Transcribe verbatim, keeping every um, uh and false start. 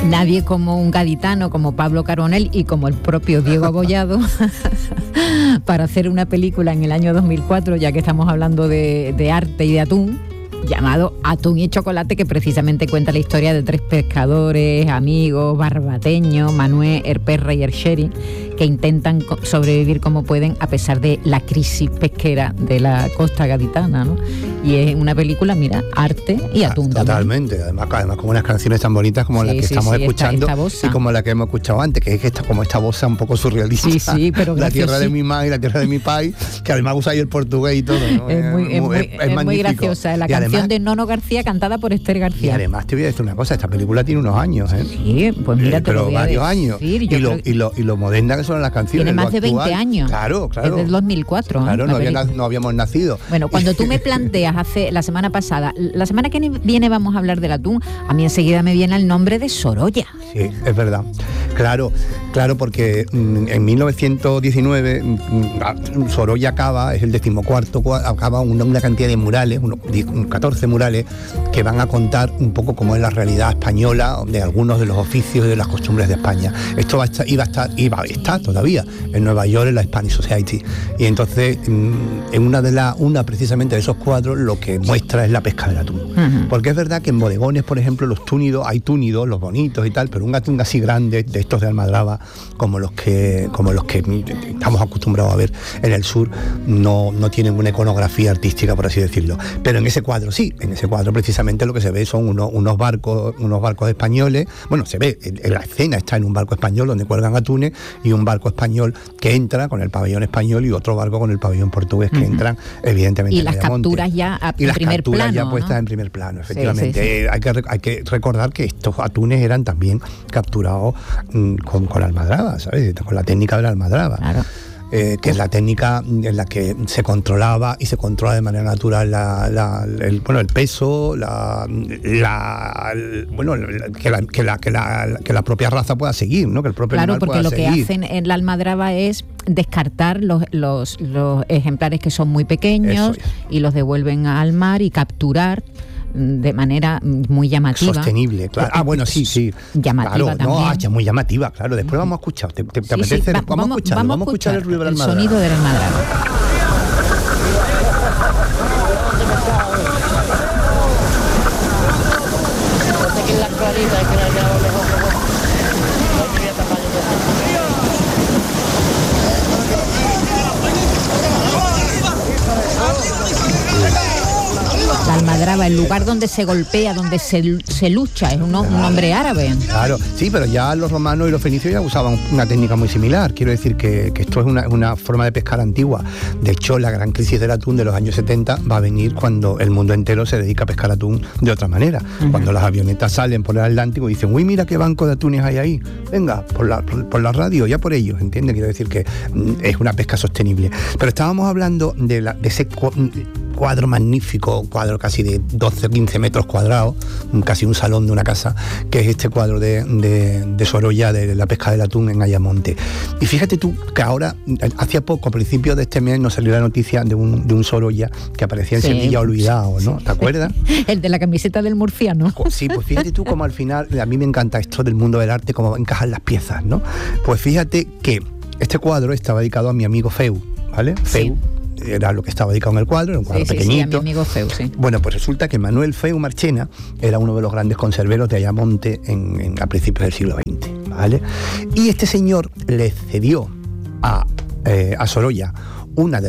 nadie como un gaditano, como Pablo Carbonell y como el propio Diego Abollado, para hacer una película en el año dos mil cuatro, ya que estamos hablando de, de arte y de atún, llamado Atún y Chocolate, que precisamente cuenta la historia de tres pescadores, amigos, barbateños, Manuel, Erperra y Ercheri, que intentan sobrevivir como pueden a pesar de la crisis pesquera de la costa gaditana, ¿no? Y es una película, mira, arte y atún. Totalmente, además, además como unas canciones tan bonitas como sí, las que sí, estamos sí, escuchando esta, esta y como la que hemos escuchado antes, que es esta, como esta bossa un poco surrealista. Sí, sí, pero la tierra de mi madre y la tierra de mi país, que además usa ahí el portugués y todo, ¿no? Es muy, es muy, es, es es muy graciosa, la y canción además, de Nono García cantada por Esther García. Y además te voy a decir una cosa, esta película tiene unos años, ¿eh? Sí, pues mira, te pero lo voy a varios decir, años. Y lo, y, lo, y lo moderna que son las canciones. Tiene más de actual. veinte años. Claro, claro. Es del dos mil cuatro. Claro, ¿eh? no, había, no habíamos nacido. Bueno, cuando tú me planteas hace la semana pasada, la semana que viene vamos a hablar del atún, a mí enseguida me viene el nombre de Sorolla. Sí, es verdad. Claro, claro, porque mm, en mil novecientos diecinueve mm, Sorolla acaba, es el decimocuarto, acaba una, una cantidad de murales, unos catorce murales, que van a contar un poco cómo es la realidad española de algunos de los oficios y de las costumbres de España. Esto va a estar, iba a estar, iba a estar todavía en Nueva York, en la Spanish Society. Y entonces, en una de las, una precisamente de esos cuadros, lo que muestra es la pesca del atún. Uh-huh. Porque es verdad que en bodegones, por ejemplo, los túnidos, hay túnidos, los bonitos y tal, pero un atún así grande, de estos de almadraba, como los que, como los que estamos acostumbrados a ver en el sur, no, no tienen una iconografía artística, por así decirlo. Pero en ese cuadro sí, en ese cuadro precisamente lo que se ve son unos, unos barcos, unos barcos españoles. Bueno, se ve, en, en la escena está en un barco español donde cuelgan atunes y un barco español que entra con el pabellón español y otro barco con el pabellón portugués que uh-huh. entran, evidentemente. Y las capturas ya a y las primer capturas plano, ya ¿no? puestas en primer plano, efectivamente. Sí, sí, sí. Eh, hay, que, hay que recordar que estos atunes eran también capturados mm, con, con almadraba, ¿sabes? Con la técnica de la almadraba. Claro. Eh, que es la técnica en la que se controlaba y se controla de manera natural la, la, el, bueno, el peso, la, la el, bueno, que la, que, la, que, la, que la propia raza pueda seguir, ¿no? Que el propio claro, animal porque pueda lo seguir. que hacen en la almadraba es descartar los, los, los ejemplares que son muy pequeños y los devuelven al mar y capturar de manera muy llamativa. Sostenible, claro. Ah, bueno, sí, sí. Llamativa claro, también. No, muy llamativa, claro. Después vamos a escuchar. ¿Te, te, te sí, apetece? Sí, va, vamos, vamos a escuchar. Vamos a escuchar el ruido de la almadraba. El sonido de la almadraba. La almadraba, el lugar donde se golpea, donde se, se lucha, es un, un nombre árabe. Claro, sí, pero ya los romanos y los fenicios ya usaban una técnica muy similar. Quiero decir que, que esto es una, una forma de pescar antigua. De hecho, la gran crisis del atún de los años setenta va a venir cuando el mundo entero se dedica a pescar atún de otra manera. Uh-huh. Cuando las avionetas salen por el Atlántico y dicen, uy, mira qué banco de atunes hay ahí. Venga, por la, por, por la radio, ya por ellos, ¿entiendes? Quiero decir que mm, es una pesca sostenible. Pero estábamos hablando de, la, de ese cuadro magnífico, cuadro casi de doce o quince metros cuadrados, casi un salón de una casa, que es este cuadro de, de, de Sorolla, de la pesca del atún en Ayamonte. Y fíjate tú que ahora, hacía poco, a principios de este mes, nos salió la noticia de un, de un Sorolla que aparecía en sí, Sevilla olvidado, ¿no? ¿Te acuerdas? El de la camiseta del murciano. Sí, pues fíjate tú como al final, a mí me encanta esto del mundo del arte, cómo encajan las piezas, ¿no? Pues fíjate que este cuadro estaba dedicado a mi amigo Feu, ¿vale? Sí. Feu. Era lo que estaba dedicado en el cuadro, era un cuadro sí, sí, pequeñito. Sí, a mi amigo Feu, sí. Bueno, pues resulta que Manuel Feu Marchena era uno de los grandes conserveros de Ayamonte en, en, a principios del siglo veinte, ¿vale? Y este señor le cedió a, eh, a Sorolla una de